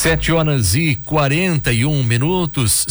7h41,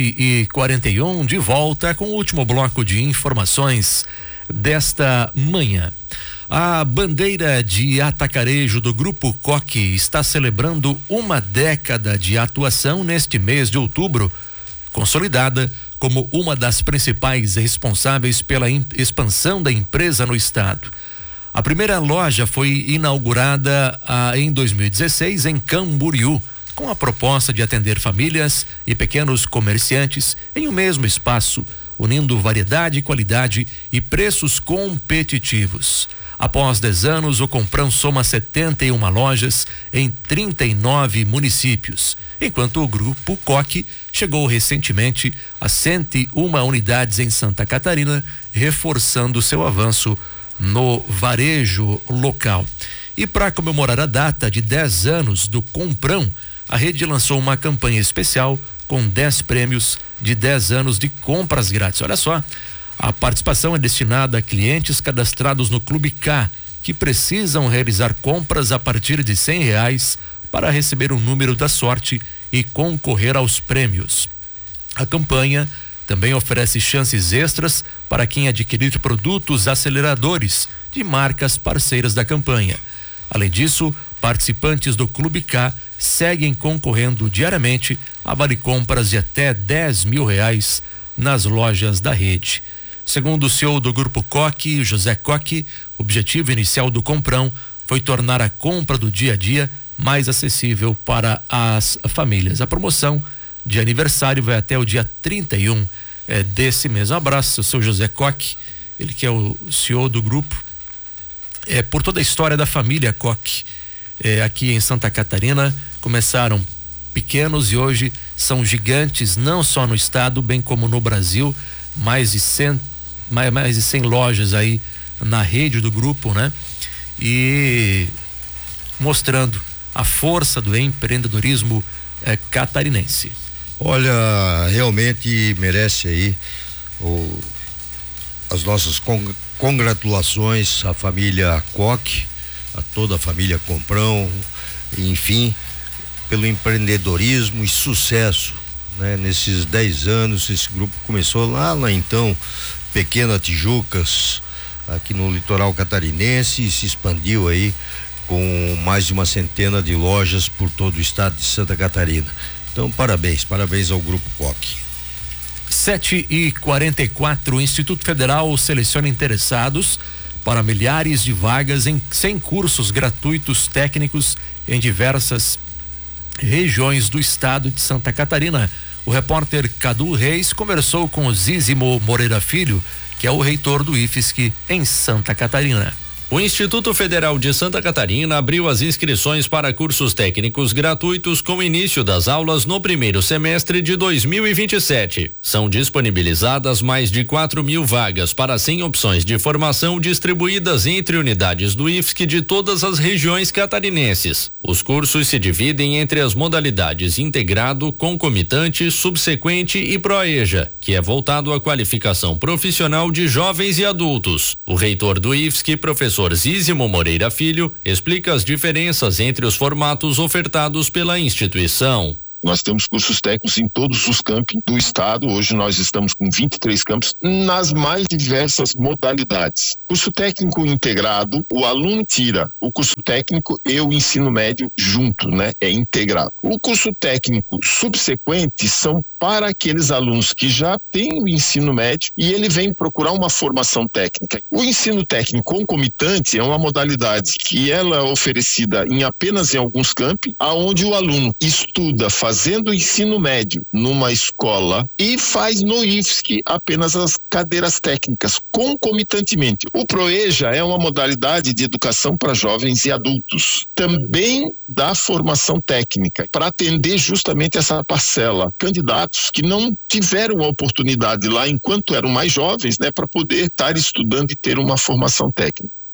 7h41, de volta com o último bloco de informações desta manhã. A bandeira de atacarejo do Grupo Coque está celebrando uma década de atuação neste mês de outubro, consolidada como uma das principais responsáveis pela expansão da empresa no estado. A primeira loja foi inaugurada em 2016 em Camboriú, com a proposta de atender famílias e pequenos comerciantes em um mesmo espaço, unindo variedade, qualidade e preços competitivos. Após 10 anos, o Comprão soma 71 lojas em 39 municípios, enquanto o Grupo Coque chegou recentemente a 101 unidades em Santa Catarina, reforçando seu avanço no varejo local. E para comemorar a data de 10 anos do Comprão, a rede lançou uma campanha especial com 10 prêmios de 10 anos de compras grátis. Olha só, a participação é destinada a clientes cadastrados no Clube K, que precisam realizar compras a partir de R$100 para receber o número da sorte e concorrer aos prêmios. A campanha também oferece chances extras para quem adquirir produtos aceleradores de marcas parceiras da campanha. Além disso, participantes do Clube K seguem concorrendo diariamente a vale compras de até R$10 mil nas lojas da rede. Segundo o CEO do Grupo Coque, José Coque, o objetivo inicial do Comprão foi tornar a compra do dia a dia mais acessível para as famílias. A promoção de aniversário vai até o dia 31 desse mês. Um abraço ao seu José Coque, ele que é o CEO do grupo, por toda a história da família Coque. Aqui em Santa Catarina começaram pequenos e hoje são gigantes, não só no estado, bem como no Brasil. Mais de 100 lojas aí na rede do grupo, né? E mostrando a força do empreendedorismo catarinense. Olha, realmente merece aí as nossas congratulações à família Coque, a toda a família Comprão, enfim, pelo empreendedorismo e sucesso, né? Nesses 10 anos, esse grupo começou lá então, Pequena Tijucas, aqui no litoral catarinense, e se expandiu aí com mais de uma centena de lojas por todo o estado de Santa Catarina. Então, parabéns ao Grupo Coque. 7h44, o Instituto Federal seleciona interessados para milhares de vagas em 100 cursos gratuitos técnicos em diversas regiões do estado de Santa Catarina. O repórter Cadu Reis conversou com o Zísimo Moreira Filho, que é o reitor do IFSC em Santa Catarina. O Instituto Federal de Santa Catarina abriu as inscrições para cursos técnicos gratuitos com início das aulas no primeiro semestre de 2027. São disponibilizadas mais de 4.000 vagas para 100 opções de formação distribuídas entre unidades do IFSC de todas as regiões catarinenses. Os cursos se dividem entre as modalidades integrado, concomitante, subsequente e proeja, que é voltado à qualificação profissional de jovens e adultos. O reitor do IFSC, professor Zísimo Moreira Filho, explica as diferenças entre os formatos ofertados pela instituição. Nós temos cursos técnicos em todos os campi do estado. Hoje nós estamos com 23 campos nas mais diversas modalidades. Curso técnico integrado, o aluno tira o curso técnico e o ensino médio junto, né? É integrado. O curso técnico subsequente são para aqueles alunos que já têm o ensino médio e ele vem procurar uma formação técnica. O ensino técnico concomitante é uma modalidade que ela é oferecida apenas em alguns campi, aonde o aluno estuda fazendo o ensino médio numa escola e faz no IFSC apenas as cadeiras técnicas concomitantemente. O ProEja é uma modalidade de educação para jovens e adultos, também dá formação técnica para atender justamente essa parcela, candidatos que não tiveram a oportunidade lá enquanto eram mais jovens, né, para poder estar estudando e ter uma formação técnica.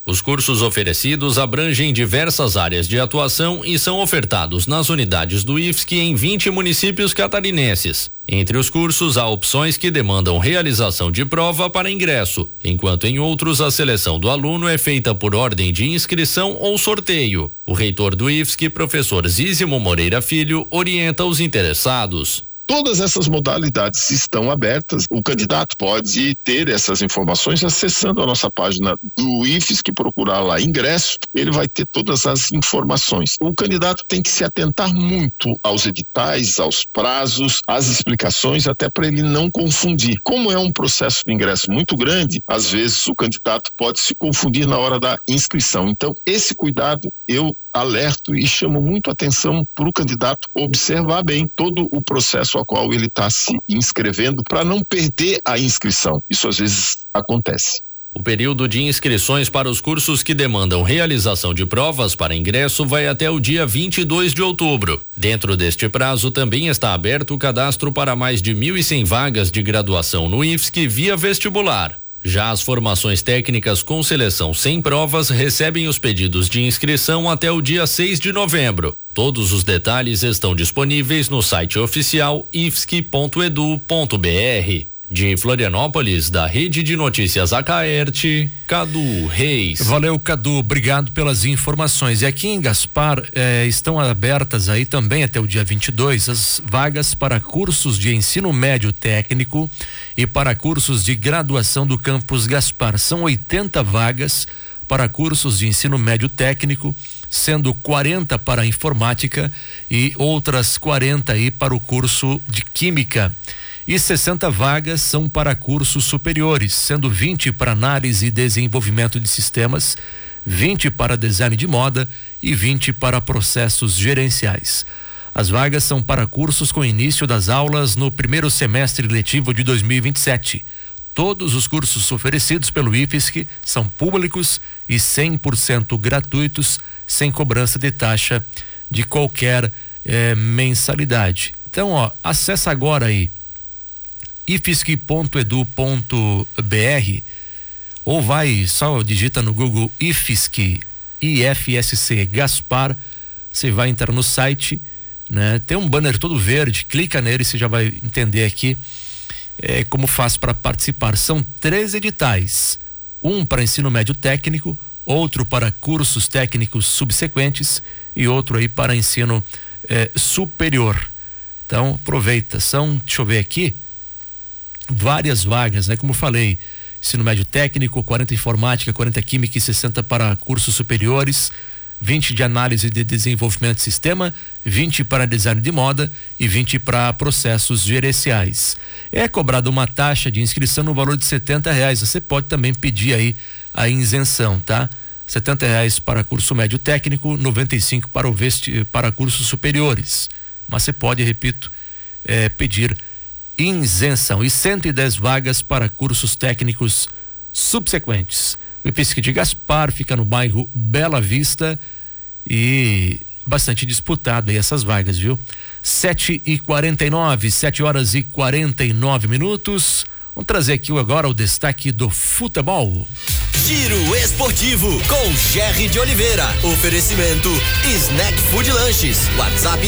Os cursos oferecidos abrangem diversas áreas de atuação e são ofertados nas unidades do IFSC em 20 municípios catarinenses. Entre os cursos, há opções que demandam realização de prova para ingresso, enquanto em outros a seleção do aluno é feita por ordem de inscrição ou sorteio. O reitor do IFSC, professor Zísimo Moreira Filho, orienta os interessados. Todas essas modalidades estão abertas. O candidato pode ter essas informações acessando a nossa página do IFSC, procurar lá ingresso, ele vai ter todas as informações. O candidato tem que se atentar muito aos editais, aos prazos, às explicações, até para ele não confundir. Como é um processo de ingresso muito grande, às vezes o candidato pode se confundir na hora da inscrição. Então, esse cuidado eu alerto e chamo muito atenção para o candidato observar bem todo o processo ao qual ele está se inscrevendo para não perder a inscrição. Isso às vezes acontece. O período de inscrições para os cursos que demandam realização de provas para ingresso vai até o dia 22 de outubro. Dentro deste prazo também está aberto o cadastro para mais de 1.100 vagas de graduação no IFSC via vestibular. Já as formações técnicas com seleção sem provas recebem os pedidos de inscrição até o dia 6 de novembro. Todos os detalhes estão disponíveis no site oficial ifsc.edu.br. De Florianópolis, da Rede de Notícias Acaerte, Cadu Reis. Valeu, Cadu, obrigado pelas informações. E aqui em Gaspar estão abertas aí também até o dia 22 as vagas para cursos de ensino médio técnico e para cursos de graduação do campus Gaspar. São 80 vagas para cursos de ensino médio técnico, sendo 40 para informática e outras 40 aí para o curso de química. E 60 vagas são para cursos superiores, sendo 20 para análise e desenvolvimento de sistemas, 20 para design de moda e 20 para processos gerenciais. As vagas são para cursos com início das aulas no primeiro semestre letivo de 2027. Todos os cursos oferecidos pelo IFSC são públicos e 100% gratuitos, sem cobrança de taxa de qualquer mensalidade. Então, acessa agora aí ifsc.edu.br ou só digita no Google IFSC Gaspar, você vai entrar no site, né? Tem um banner todo verde, clica nele, você já vai entender aqui como faz para participar. São 3 editais, um para ensino médio técnico, outro para cursos técnicos subsequentes e outro aí para ensino superior. Então aproveita, deixa eu ver aqui, várias vagas, né? Como eu falei, ensino médio técnico, 40 informática, 40 química e 60 para cursos superiores, 20 de análise de desenvolvimento de sistema, 20 para design de moda e 20 para processos gerenciais. É cobrada uma taxa de inscrição no valor de R$70. Você pode também pedir aí a isenção, tá? R$70 para curso médio técnico, 95 para cursos superiores. Mas você pode, repito, pedir isenção e 110 vagas para cursos técnicos subsequentes. O IFSC de Gaspar fica no bairro Bela Vista e bastante disputado aí essas vagas, viu? 7h49, 7h49. Vamos trazer aqui agora o destaque do futebol. Giro Esportivo com Gerry de Oliveira. Oferecimento Snack Food Lanches. WhatsApp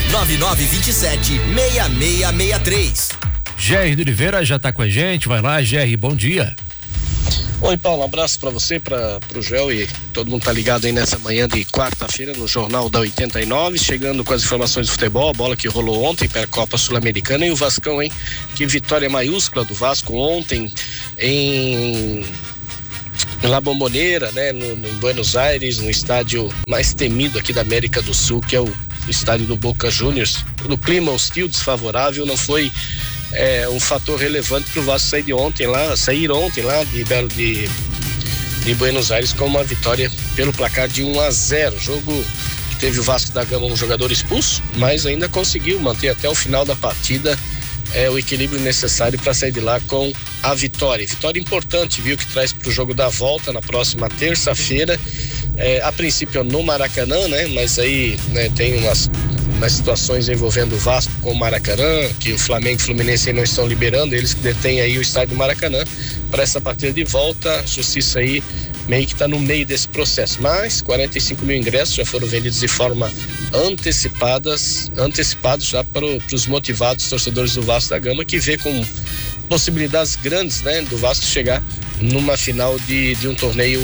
999276663. Gerry de Oliveira já tá com a gente. Vai lá, Gerry, bom dia. Oi, Paulo, um abraço para você, pro Joel e todo mundo tá ligado aí nessa manhã de quarta-feira no Jornal da 89, chegando com as informações do futebol, a bola que rolou ontem pela Copa Sul-Americana e o Vascão, hein? Que vitória maiúscula do Vasco ontem em La Bombonera, né? Em Buenos Aires, no estádio mais temido aqui da América do Sul, que é o estádio do Boca Juniors. No clima hostil, desfavorável, não foi um fator relevante para o Vasco sair ontem lá de Buenos Aires com uma vitória pelo placar de 1-0. Jogo que teve o Vasco da Gama um jogador expulso, mas ainda conseguiu manter até o final da partida o equilíbrio necessário para sair de lá com a vitória. Vitória importante, viu, que traz para o jogo da volta na próxima terça-feira, a princípio no Maracanã, né? Mas aí, né, tem umas situações envolvendo o Vasco com o Maracanã, que o Flamengo e o Fluminense não estão liberando, eles que detêm aí o estádio do Maracanã para essa partida de volta. Justiça aí meio que está no meio desse processo. Mas 45 mil ingressos já foram vendidos de forma antecipados já para os motivados torcedores do Vasco da Gama, que vê com possibilidades grandes, né, do Vasco chegar numa final de um torneio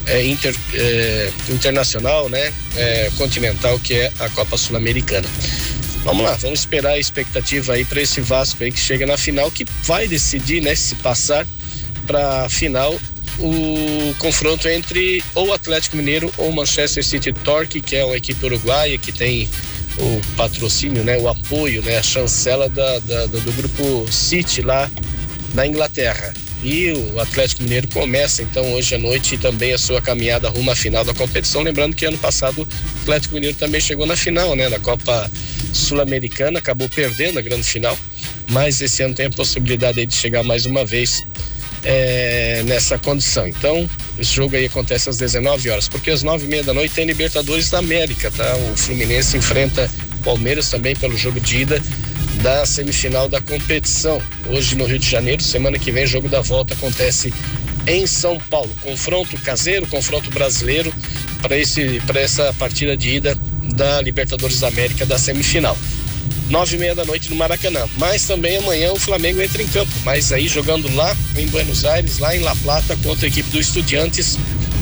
internacional, né, continental, que é a Copa Sul-Americana. Vamos lá, vamos esperar a expectativa aí para esse Vasco aí que chega na final, que vai decidir, né, se passar para a final o confronto entre ou Atlético Mineiro ou Manchester City Torque, que é uma equipe uruguaia que tem o patrocínio, né, o apoio, né, a chancela do grupo City lá da Inglaterra. E o Atlético Mineiro começa então hoje à noite também a sua caminhada rumo à final da competição. Lembrando que ano passado o Atlético Mineiro também chegou na final, né, na Copa Sul-Americana, acabou perdendo a grande final, mas esse ano tem a possibilidade aí de chegar mais uma vez nessa condição. Então, esse jogo aí acontece às 19 horas, porque às 9h30 da noite tem Libertadores da América, tá? O Fluminense enfrenta o Palmeiras também pelo jogo de ida da semifinal da competição. Hoje no Rio de Janeiro, semana que vem, jogo da volta acontece em São Paulo. Confronto caseiro, confronto brasileiro para essa partida de ida da Libertadores da América da semifinal. 9h30 da noite no Maracanã. Mas também amanhã o Flamengo entra em campo, mas aí jogando lá em Buenos Aires, lá em La Plata, contra a equipe do Estudiantes.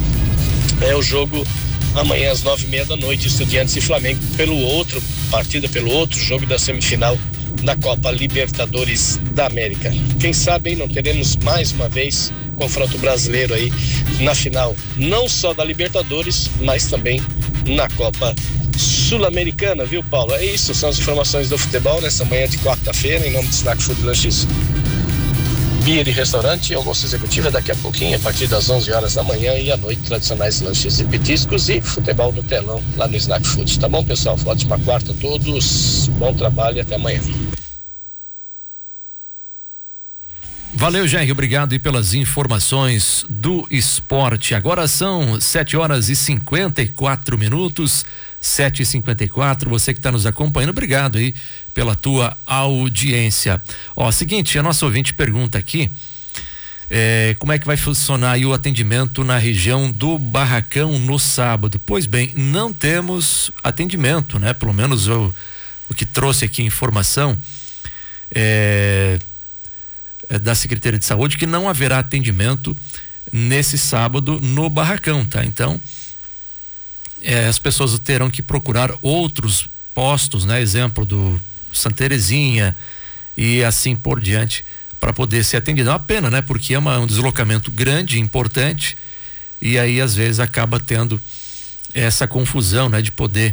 É o jogo amanhã às 9h30 da noite, Estudiantes e Flamengo, pelo outro jogo da semifinal da Copa Libertadores da América. Quem sabe, hein, não teremos mais uma vez confronto brasileiro aí na final, não só da Libertadores, mas também na Copa Sul-Americana, viu, Paulo? É isso, são as informações do futebol nessa manhã de quarta-feira, em nome do Snack Food Lanches Beer e Restaurante, almoço executivo daqui a pouquinho, a partir das 11 horas da manhã, e à noite, tradicionais lanches e petiscos e futebol no telão lá no Snack Food. Tá bom, pessoal? Ótima quarta a todos, bom trabalho e até amanhã. Valeu, Jair, obrigado e pelas informações do esporte. Agora são 7h54, 7h54, você que está nos acompanhando, obrigado aí pela tua audiência. Ó, seguinte, a nossa ouvinte pergunta aqui, como é que vai funcionar aí o atendimento na região do Barracão no sábado? Pois bem, não temos atendimento, né? Pelo menos o que trouxe aqui informação da Secretaria de Saúde, que não haverá atendimento nesse sábado no Barracão, tá? Então, as pessoas terão que procurar outros postos, né? Exemplo do Santa Terezinha e assim por diante, para poder ser atendido. É uma pena, né? Porque é um deslocamento grande, importante, e aí às vezes acaba tendo essa confusão, né? De poder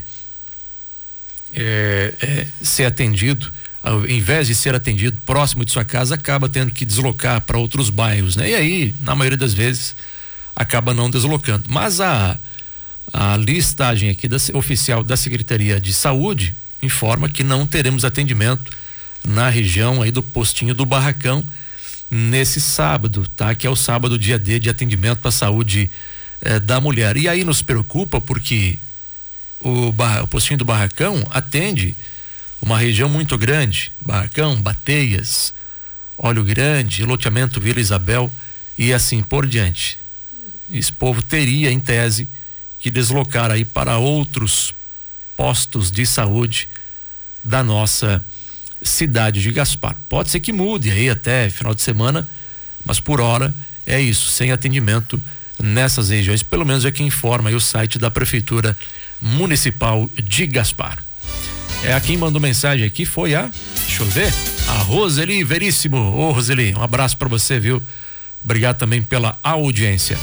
ser atendido, ao invés de ser atendido próximo de sua casa, acaba tendo que deslocar para outros bairros, né? E aí, na maioria das vezes, acaba não deslocando. Mas a listagem aqui oficial da Secretaria de Saúde informa que não teremos atendimento na região aí do postinho do Barracão nesse sábado, tá? Que é o sábado, dia D de atendimento à saúde da mulher. E aí nos preocupa porque o postinho do Barracão atende uma região muito grande: Barracão, Bateias, Olho Grande, loteamento Vila Isabel e assim por diante. Esse povo teria, em tese, que deslocar aí para outros postos de saúde da nossa cidade de Gaspar. Pode ser que mude aí até final de semana, mas por hora é isso, sem atendimento nessas regiões. Pelo menos é que informa aí o site da Prefeitura Municipal de Gaspar. Quem mandou mensagem aqui foi deixa eu ver, a Roseli Veríssimo. Ô, Roseli, um abraço para você, viu? Obrigado também pela audiência.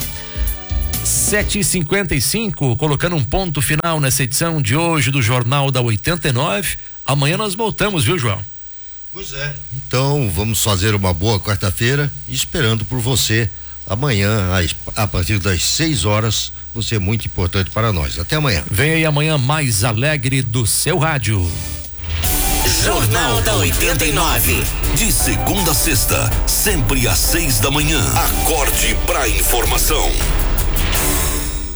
7h55, colocando um ponto final nessa edição de hoje do Jornal da 89. Amanhã nós voltamos, viu, João? Pois é. Então vamos fazer uma boa quarta-feira, esperando por você amanhã a partir das 6 horas. Você é muito importante para nós. Até amanhã. Vem aí amanhã mais alegre do seu rádio. Jornal da 89. De segunda a sexta, sempre às 6 da manhã. Acorde pra informação.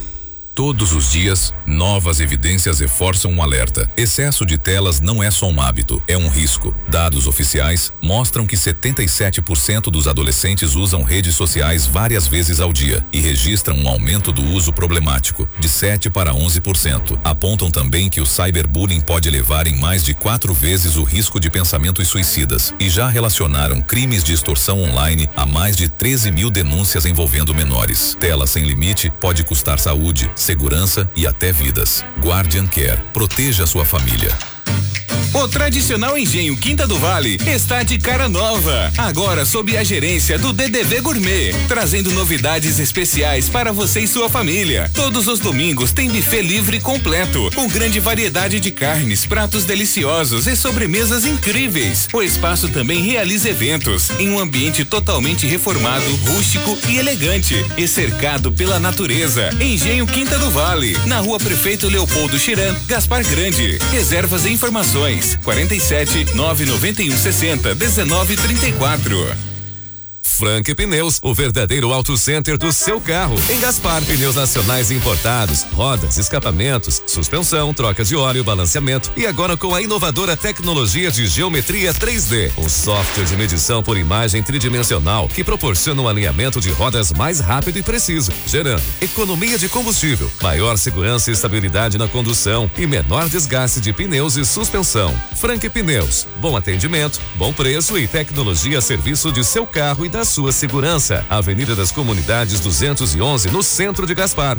Todos os dias, novas evidências reforçam um alerta. Excesso de telas não é só um hábito, é um risco. Dados oficiais mostram que 77% dos adolescentes usam redes sociais várias vezes ao dia e registram um aumento do uso problemático, de 7 para 11%. Apontam também que o cyberbullying pode elevar em mais de 4 vezes o risco de pensamentos suicidas e já relacionaram crimes de extorsão online a mais de 13 mil denúncias envolvendo menores. Tela sem limite pode custar saúde, segurança e até vidas. Guardian Care. Proteja a sua família. O tradicional Engenho Quinta do Vale está de cara nova, agora sob a gerência do DDV Gourmet, trazendo novidades especiais para você e sua família. Todos os domingos tem buffet livre completo, com grande variedade de carnes, pratos deliciosos e sobremesas incríveis. O espaço também realiza eventos em um ambiente totalmente reformado, rústico e elegante, e cercado pela natureza. Engenho Quinta do Vale, na Rua Prefeito Leopoldo Chiran, Gaspar Grande. Reservas e informações 47 991 60 19 34. Frank Pneus, o verdadeiro auto center do seu carro. Em Gaspar, pneus nacionais importados, rodas, escapamentos, suspensão, troca de óleo, balanceamento e agora com a inovadora tecnologia de geometria 3D, um software de medição por imagem tridimensional que proporciona um alinhamento de rodas mais rápido e preciso, gerando economia de combustível, maior segurança e estabilidade na condução e menor desgaste de pneus e suspensão. Frank Pneus, bom atendimento, bom preço e tecnologia a serviço de seu carro e da sua segurança. Avenida das Comunidades 211, no centro de Gaspar,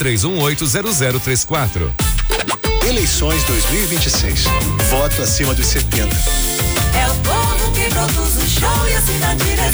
33180034. Eleições 2026. Voto acima dos 70. É o povo que produz o show e assina a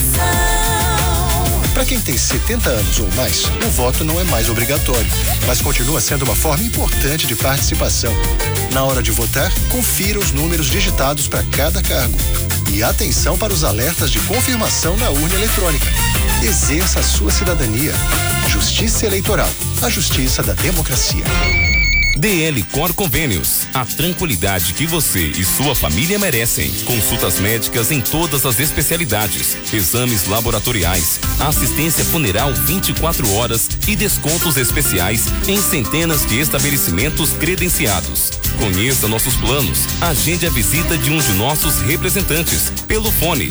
direção. Para quem tem 70 anos ou mais, o voto não é mais obrigatório, mas continua sendo uma forma importante de participação. Na hora de votar, confira os números digitados para cada cargo. E atenção para os alertas de confirmação na urna eletrônica. Exerça a sua cidadania. Justiça Eleitoral, a justiça da democracia. DL Cor Convênios, a tranquilidade que você e sua família merecem. Consultas médicas em todas as especialidades, exames laboratoriais, assistência funeral 24 horas e descontos especiais em centenas de estabelecimentos credenciados. Conheça nossos planos. Agende a visita de um de nossos representantes pelo fone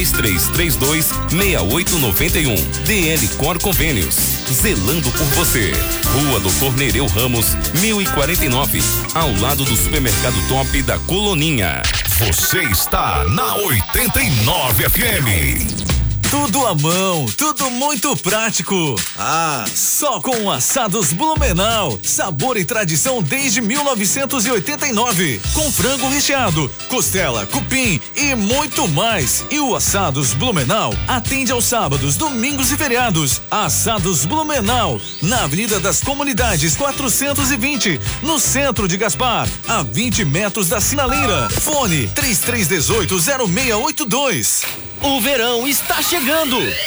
3332-6891. DL Cor Convênios, zelando por você. Rua Doutor Nereu Ramos, 1049, ao lado do supermercado Top da Coloninha. Você está na 89 FM. Tudo à mão, tudo muito prático. Ah, só com Assados Blumenau. Sabor e tradição desde 1989. Com frango recheado, costela, cupim e muito mais. E o Assados Blumenau atende aos sábados, domingos e feriados. Assados Blumenau, na Avenida das Comunidades 420, no centro de Gaspar, a 20 metros da sinaleira. Fone 3318-0682. O verão está chegando